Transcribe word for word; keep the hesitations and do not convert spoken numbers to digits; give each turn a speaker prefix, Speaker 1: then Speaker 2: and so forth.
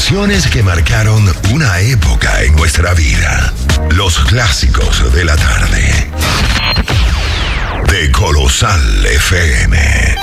Speaker 1: Canciones que marcaron una época en nuestra vida. Los clásicos de la tarde. De Colosal F M.